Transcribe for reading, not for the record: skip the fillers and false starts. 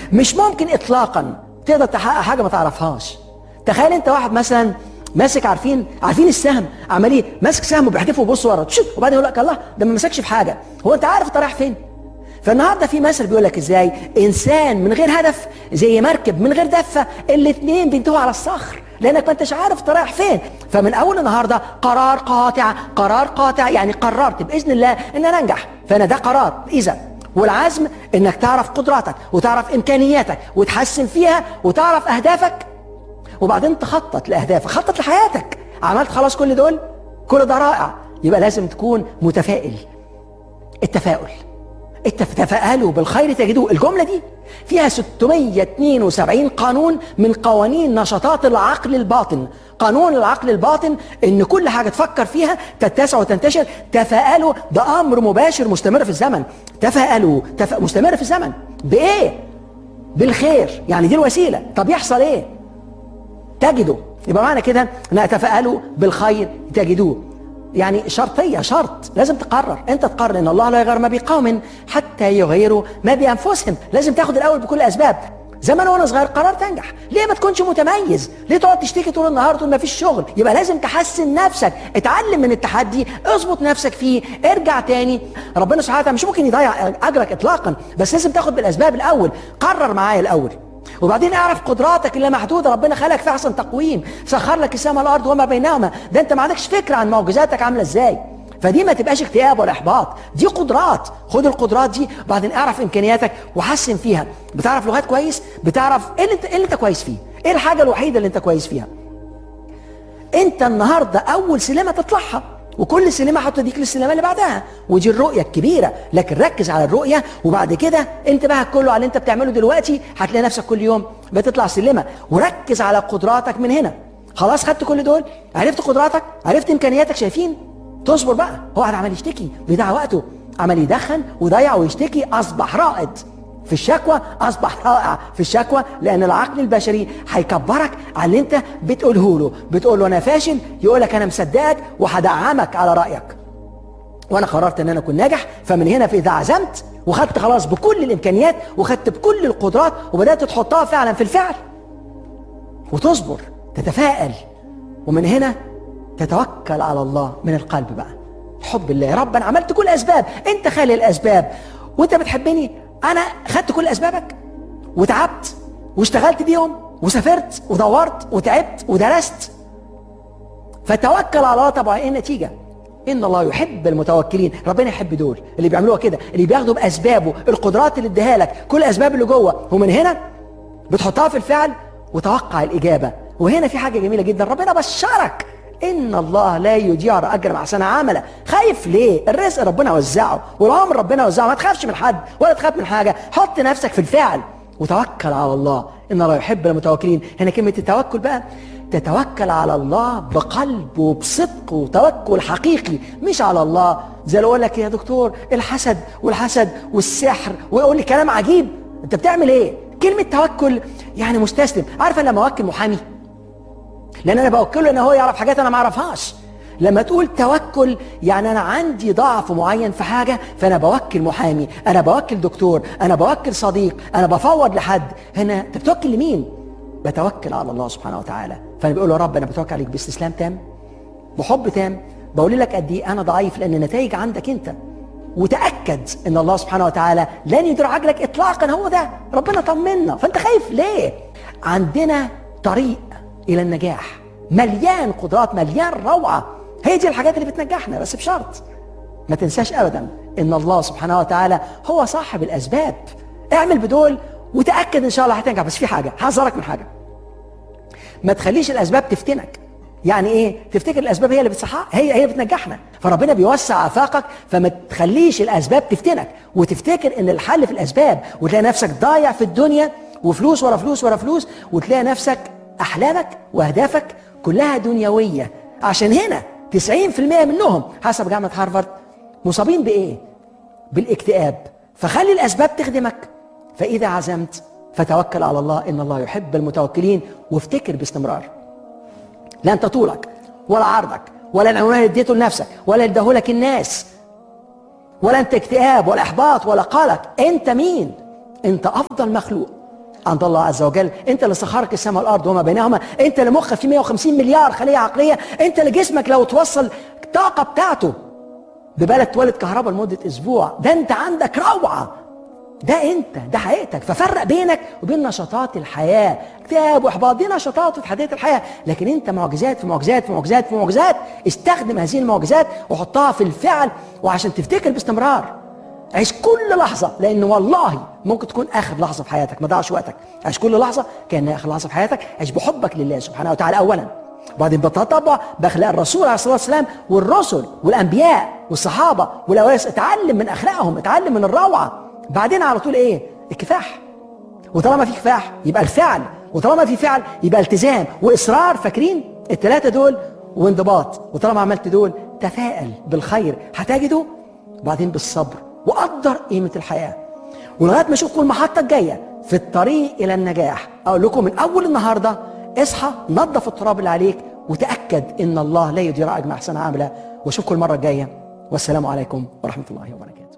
مش ممكن اطلاقا تقدر تحقق حاجه ما تعرفهاش. تخيل انت واحد مثلا ماسك، عارفين السهم، عمال ايه؟ ماسك سهم وبيحدفه وبص ورا وبعدين يقول لك الله ده ما مسكش في حاجه. هو انت عارف انت رايح فين؟ فالنهارده في مثل بيقول لك ازاي انسان من غير هدف زي مركب من غير دفه، الاثنين بينتهوا على الصخر، لانك ما انتش عارف انت رايح فين. فمن اول النهارده قرار قاطع، يعني قررت باذن الله ان انا انجح، فانا ده قرار. اذا والعزم انك تعرف قدراتك وتعرف امكانياتك وتحسن فيها وتعرف اهدافك، وبعدين تخطط لاهدافك، خطط لحياتك. عملت خلاص كل ده رائع، يبقى لازم تكون متفائل. التفاؤل، تفاءلوا بالخير تجدوه. الجملة دي فيها 672 قانون من قوانين نشاطات العقل الباطن. قانون العقل الباطن ان كل حاجة تفكر فيها تتسع وتنتشر. تفاءلوا ده امر مباشر مستمر في الزمن. تفاءلوا مستمر في الزمن بايه؟ بالخير، يعني دي الوسيلة. طب يحصل ايه؟ تجدوا. يبقى معنى كده ان تفاءلوا بالخير تجدوه، يعني شرطية، شرط لازم تقرر. انت تقرر ان الله لا يغير ما بقوم حتى يغيروا ما بانفسهم. لازم تاخد الاول بكل الاسباب. زمان وانا صغير قررت انجح، ليه ما تكونش متميز؟ ليه تقعد تشتكي طول النهار تقول ما فيش شغل؟ يبقى لازم تحسن نفسك، اتعلم من التحدي، اظبط نفسك فيه، ارجع تاني. ربنا سبحانه وتعالى مش ممكن يضيع اجرك اطلاقا، بس لازم تاخد بالاسباب الاول. قرر معايا الاول، وبعدين اعرف قدراتك اللي محدوده. ربنا خلقك في احسن تقويم، سخر لك السماء والارض وما بينهما. ده انت ما عندكش فكره عن معجزاتك عامله ازاي. فدي ما تبقاش اكتئاب ولا احباط، دي قدرات. خد القدرات دي وبعدين اعرف امكانياتك وحسن فيها. بتعرف لغات كويس، بتعرف ايه اللي انت كويس فيه، ايه الحاجه الوحيده اللي انت كويس فيها. انت النهارده اول سلمه تطلعها، وكل سلمه هتديك للسلمه اللي بعدها، ودي الرؤيه الكبيره. لكن ركز على الرؤيه، وبعد كده انتبه كله على اللي انت بتعمله دلوقتي. هتلاقي نفسك كل يوم بتطلع سلمه. وركز على قدراتك من هنا. خلاص خدت كل دول، عرفت قدراتك، عرفت امكانياتك. شايفين؟ تصبر بقى. هو قاعد عمال يشتكي، بيضيع وقته، عمال يدخن ويضيع ويشتكي. اصبح رائد في الشكوى، اصبح رائع في الشكوى، لان العقل البشري هيكبرك على اللي انت بتقوله له. بتقول له انا فاشل، يقول لك انا مصدقك وهدعمك على رايك، وانا قررت ان انا اكون ناجح. فمن هنا اذا عزمت وخدت خلاص بكل الامكانيات وخدت بكل القدرات وبدات تحطها فعلا في الفعل، وتصبر، تتفائل، ومن هنا تتوكل على الله من القلب بقى. حب الله. يا رب انا عملت كل الاسباب، انت خالق الاسباب وانت بتحبني. انا خدت كل اسبابك وتعبت واشتغلت بيهم وسافرت ودورت وتعبت ودرست. فتوكل على الله. طبعا ايه النتيجه؟ ان الله يحب المتوكلين. ربنا يحب دول اللي بيعملوها كده، اللي بياخدوا باسبابه، القدرات اللي اديها لك، كل الاسباب اللي جوه، ومن هنا بتحطها في الفعل وتوقع الاجابه. وهنا في حاجه جميله جدا، ربنا بشرك ان الله لا يضيع اجر مع احسن عمله. خايف ليه؟ الرزق ربنا وزعه، والعمر ربنا وزعه. ما تخافش من حد ولا تخاف من حاجه. حط نفسك في الفعل وتوكل على الله. ان الله يحب المتوكلين. هنا كلمه التوكل بقى، تتوكل على الله بقلب وبصدق وتوكل حقيقي، مش على الله زي اللي يقول لك يا دكتور الحسد والسحر، ويقول لي كلام عجيب. انت بتعمل ايه؟ كلمه توكل يعني مستسلم. عارفه لما اوكل محامي، لان انا بوكله ان هو يعرف حاجات انا ما اعرفهاش. لما تقول توكل يعني انا عندي ضعف معين في حاجه، فانا بوكل محامي، انا بوكل دكتور، انا بوكل صديق، انا بفوض لحد. هنا انت بتوكل لمين؟ بتوكل على الله سبحانه وتعالى. فانا بقول له يا رب انا بتوكل عليك باستسلام تام، بحب تام. بقول لك قد ايه انا ضعيف، لان النتائج عندك انت. وتاكد ان الله سبحانه وتعالى لن يضيع اجرك اطلاقا. هو ده ربنا طمنا. فانت خايف ليه؟ عندنا طريق الى النجاح مليان قدرات، مليان روعه. هي دي الحاجات اللي بتنجحنا، بس بشرط ما تنساش ابدا ان الله سبحانه وتعالى هو صاحب الاسباب. اعمل بدول وتاكد ان شاء الله هتنجح. بس في حاجه هحذرك من حاجه، ما تخليش الاسباب تفتنك. يعني ايه؟ تفتكر الاسباب هي اللي بتصحى، هي بتنجحنا. فربنا بيوسع افاقك، فما تخليش الاسباب تفتنك وتفتكر ان الحل في الاسباب، وتلاقي نفسك ضايع في الدنيا وفلوس ورا فلوس ورا فلوس، وتلاقي نفسك احلامك واهدافك كلها دنيويه. عشان هنا 90% منهم حسب جامعه هارفارد مصابين بايه؟ بالاكتئاب. فخلي الاسباب تخدمك. فاذا عزمت فتوكل على الله ان الله يحب المتوكلين. وافتكر باستمرار، لا انت طولك ولا عرضك ولا العنوان اللي اديته لنفسك ولا اللي اداهولك الناس، ولا انت اكتئاب ولا احباط ولا قلق. انت مين؟ انت افضل مخلوق عند الله عز وجل. انت اللي سخرك السماء والارض وما بينهما، انت اللي مخك فيه 150 مليار خليه عقليه، انت اللي جسمك لو توصل الطاقه بتاعته ببلد تولد كهرباء لمده اسبوع، ده انت عندك روعه، ده انت، ده حقيقتك. ففرق بينك وبين نشاطات الحياه، اكتئاب واحباط دي نشاطات في حديقه الحياه، لكن انت معجزات في معجزات في معجزات في معجزات. استخدم هذه المعجزات وحطها في الفعل، وعشان تفتكر باستمرار. عيش كل لحظه، لان والله ممكن تكون اخر لحظه في حياتك، ما تضيعش وقتك. عيش كل لحظه كانها اخر لحظه في حياتك. عيش بحبك لله سبحانه وتعالى اولا، وبعدين بتطبع باخلاق الرسول عليه الصلاه والسلام والرسل والانبياء والصحابه والاوائل. اتعلم من اخلاقهم، اتعلم من الروعه. بعدين على طول ايه؟ الكفاح. وطالما في كفاح يبقى الفعل، وطالما في فعل يبقى التزام واصرار. فاكرين الثلاثه دول؟ وانضباط. وطالما عملت دول تفائل بالخير هتجده. وبعدين بالصبر، وقدر قيمه الحياه. ولغايه ما اشوفكم المحطه الجايه في الطريق الى النجاح، اقول لكم من اول النهارده اصحى، نظف التراب اللي عليك، وتاكد ان الله لا يضيع اجر احسن عامله. واشوفكم المره الجايه، والسلام عليكم ورحمه الله وبركاته.